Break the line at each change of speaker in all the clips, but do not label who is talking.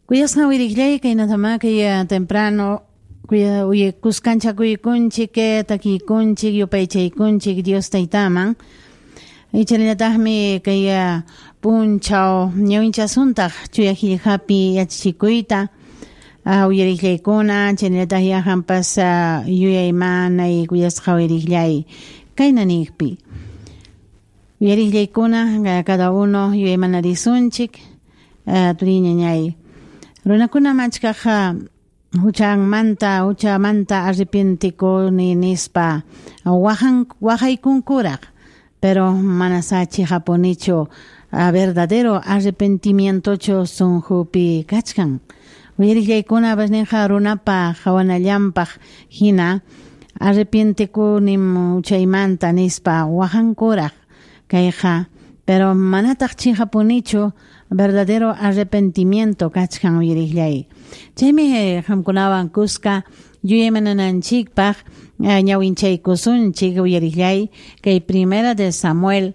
Kuyasqa wiriklay kaynatama kaya temprano kuya uye kuskancha kuykunchik takiykunchik yupaychaykunchik Dios taytaman ichanallataqmi kaya punchaw ñawinchasuntaq chuyaqillqapi yachachiykuyta uyariklaykuna chaynallatak yahampas yuyaymanay kuyasqa wiriklay kayna niqpi uyariklaykuna cada uno yuyaymana risunchik turiñañay runakuna machkaqa huchamanta arrepientikuni nispa waqaykunkuraq pero mana sachiqapunichu verdadero arrepentimientochu sunqupi kachkan uyariklaykuna basninqa runapa hawanallanpaq hina arrepientikunim chaymanta nispa waqankuraq kayqa pero manataq chiqapunichu verdadero arrepentimiento kachkan uyariklay chaymi hamkunawan kuska yuyaymanananchikpaq ñawinchaykusunchik uyariklay kay primera de Samuel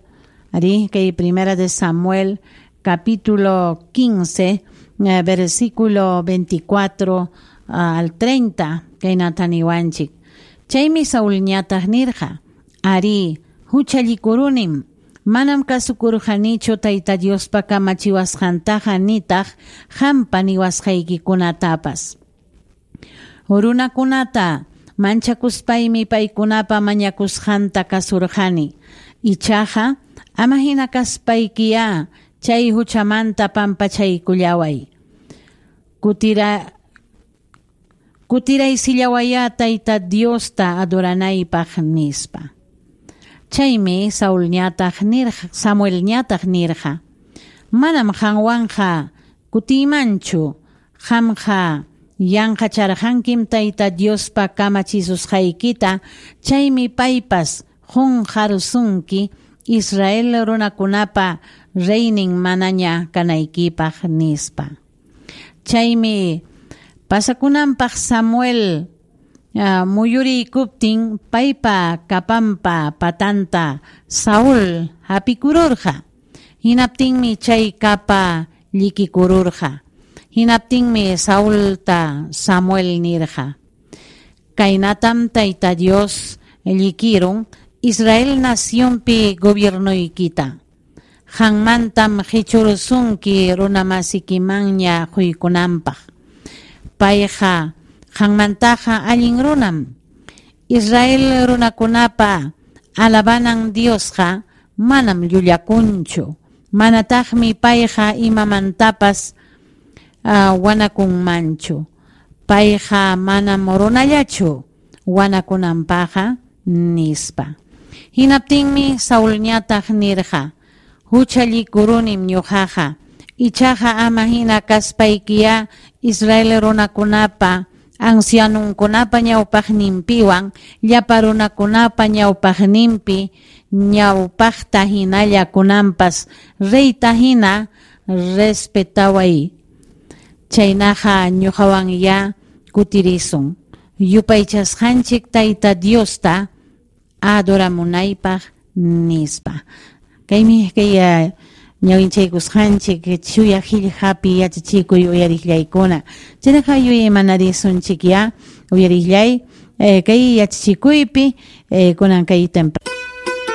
capítulo 15 versículo 24 al 30 kaynata niwanchik chaymi Saulñataq nirqa ari huchallikurunim manam kasukurqanichu Tayta Diospa kamachiwasqantaqa nitaq hampa niwasqaykikunatapas runakunata manchakuspaymi paykunapa mañakusqanta kasurqani ichaqa ama hina kaspaykiya chay huchamanta pampachaykullaway kutiray sillawaya Tayta Diosta adoranaypaq nispa chaymi Samuel ñataq nirqa manam qanwanqa kutiymanchu qamqa yanqacharqankim Tayta Diospa kamachisusqaykita chaymi paypas qunqarsunki Israel runakunapa reynin manaña kanaykipaq nispa chaymi pasakunanpaq Samuel muyuriykuptin paypa kapanpa patanta Saul hapikururqa hinaptinmi chay kapa llikikururqa hinaptinmi Saulta Samuel nirqa kaynatam Tayta Dios llikirun Israel nacionpi gobiernoykita hanmantam hichursunki runamasikimanña quykunanpaq payqa hanmantaqa allin runam Israel runakunapa alabanan Diosqa manam llullakunchu manataqmi payqa imamantapas wanakunmanchu payqa manam runallachu wanakunanpaqa nispa hinaptinmi Saulñataq nirqa huchallikurunim ñuqaqa ichaqa ama hina kaspaykiya Israel runakunapa ancianunkunapa ñawpaqninpiwan llapa runakunapa ñawpaqninpi ñawpaqta hinalla kunanpas reyta hina respetaway chaynaqa ñuqawan ya kutirisun yupaychasqanchik Tayta Diosta adoramunaypaq nispa kaymi kay ñawinchaykusqanchik chuyaqillqapi yachachikuy uyariklaykuna chaynaqa yuyaymanarinsunchik ya uyariklay kay yachachikuypi kunan kay temprano